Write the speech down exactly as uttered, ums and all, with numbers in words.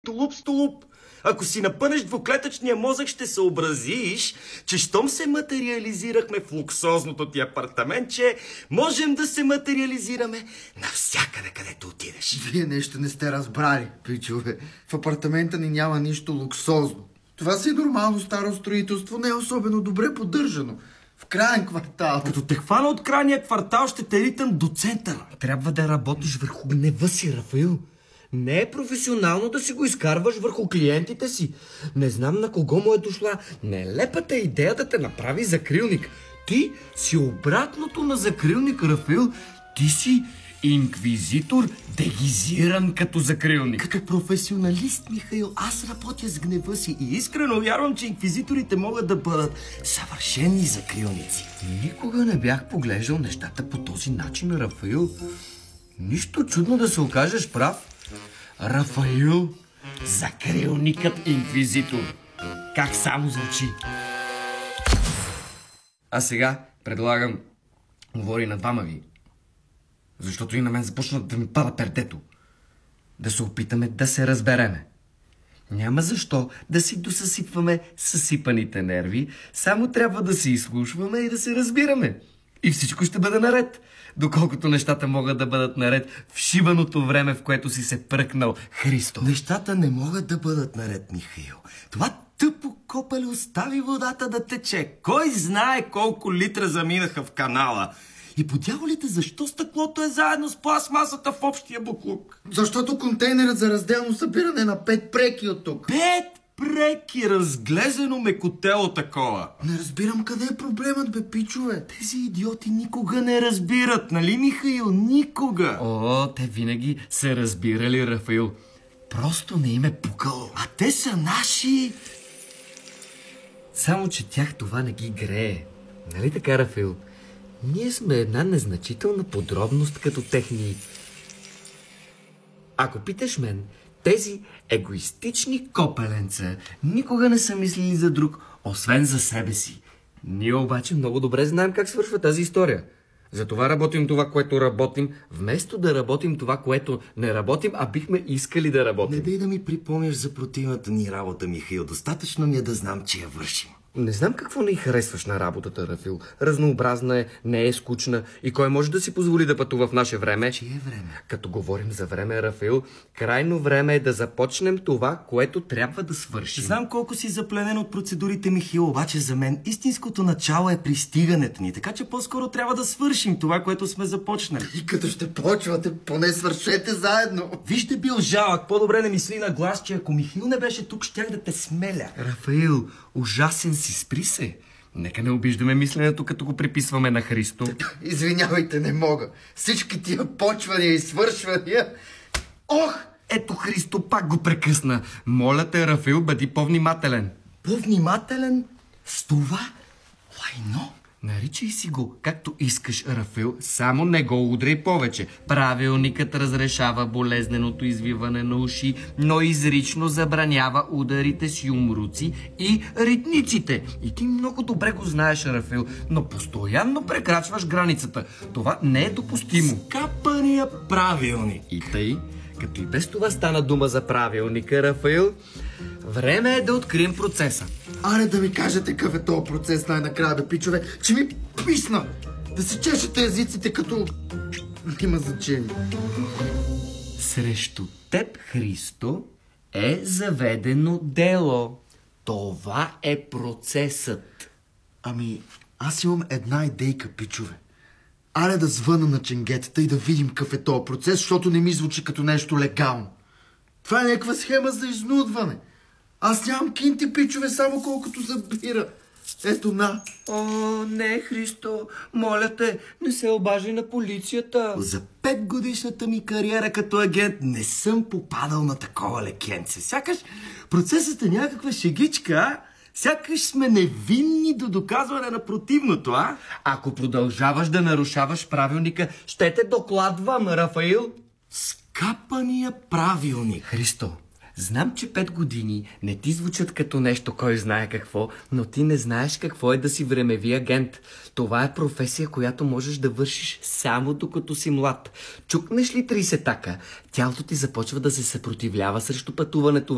Тулуп с тулуп. Ако си напънеш двуклетъчния мозък, ще съобразиш, че щом се материализирахме в луксозното ти апартаментче, можем да се материализираме навсякъде, където отидеш. Вие нещо не сте разбрали, пичове. В апартамента ни няма нищо луксозно. Това си е нормално старо строителство, не е особено добре поддържано. В краен квартал. Като те хвана от крайния квартал, ще те ритам до центъра. Трябва да работиш върху гнева си, Рафаил. Не е професионално да си го изкарваш върху клиентите си. Не знам на кого му е дошла нелепата идея да те направи закрилник. Ти си обратното на закрилник, Рафаил. Ти си инквизитор, дегизиран като закрилник. Като професионалист, Михаил, аз работя с гнева си и искрено вярвам, че инквизиторите могат да бъдат съвършени закрилници. Никога не бях поглеждал нещата по този начин, Рафаил. Нищо чудно да се окажеш прав. Рафаил, закрилникът инквизитор. Как само звучи. А сега предлагам, говори на двама ви, защото и на мен започна да ми пада пердето. Да се опитаме да се разбереме. Няма защо да си досъсипваме съсипаните нерви, само трябва да се изслушваме и да се разбираме. И всичко ще бъде наред, доколкото нещата могат да бъдат наред в шибаното време, в което си се пръкнал, Христо. Нещата не могат да бъдат наред, Михаил. Това тъпо копеле остави водата да тече. Кой знае колко литра заминаха в канала. И по дяволите, защо стъклото е заедно с пластмасата в общия буклук? Защото контейнерът за разделно събиране на пет преки от тук. Пет преки, разглезено мекотело такова. Не разбирам къде е проблемът, бе, пичове. Тези идиоти никога не разбират, нали, Михаил? Никога. О, те винаги са разбирали, Рафаил. Просто не им е пукало. А те са наши. Само, че тях това не ги грее. Нали така, Рафаил? Ние сме една незначителна подробност като техни. Ако питаш мен, тези егоистични копеленца никога не са мислили за друг, освен за себе си. Ние обаче много добре знаем как свършва тази история. Затова работим това, което работим, вместо да работим това, което не работим, а бихме искали да работим. Не дай да ми припомняш за противната ни работа, Михаил. Достатъчно ми е да знам, че я вършим. Не знам какво не харесваш на работата, Рафил. Разнообразна е, не е скучна и кой може да си позволи да пътува в наше време? Чие време? Като говорим за време, Рафил, крайно време е да започнем това, което трябва да свършим. Знам колко си запленен от процедурите, Михаил, обаче за мен истинското начало е пристигането ни, така че по-скоро трябва да свършим това, което сме започнали. И като ще почвате, поне свършете заедно. Вижте, бил жалък, по-добре не мисли на глас, че ако Михаил не беше тук, щях да те смеля. Рафаил, ужасен си, спри се. Нека не обиждаме мисленето, като го приписваме на Христо. Извинявайте, не мога. Всички тия почвания и свършвания... Ох! Ето Христо пак го прекъсна. Моля те, Рафаил, бъди по-внимателен. По-внимателен с това лайно? Наричай си го както искаш, Рафаил, само не го удряй повече. Правилникът разрешава болезненото извиване на уши, но изрично забранява ударите с юмруци и ритниците. И ти много добре го знаеш, Рафаил, но постоянно прекрачваш границата. Това не е допустимо. Скапания правилник. И тъй, като и без това стана дума за правилника, Рафаил, време е да открием процеса. Аре да ми кажете какъв е този процес най-накрая, бе, пичове, че ми писна да се чешете езиците като... Има значение. Срещу теб, Христо, е заведено дело. Това е процесът. Ами, аз имам една идейка, пичове. Аре да звъна на ченгетата и да видим какъв е този процес, защото не ми звучи като нещо легално. Това е някаква схема за изнудване. Аз нямам кинти, пичове, само колкото забира. Ето на. О, не, Христо, моля те, не се обажи на полицията. За пет годишната ми кариера като агент не съм попадал на такова лекенце. Сякаш процесът е някаква шегичка, а? Сякаш сме невинни до доказване на противното, а? Ако продължаваш да нарушаваш правилника, ще те докладвам, Рафаил. Скапания правилник. Христо, знам, че пет години не ти звучат като нещо, кой знае какво, но ти не знаеш какво е да си времеви агент. Това е професия, която можеш да вършиш само докато си млад. Чукнеш ли трийсетака, тялото ти започва да се съпротивлява срещу пътуването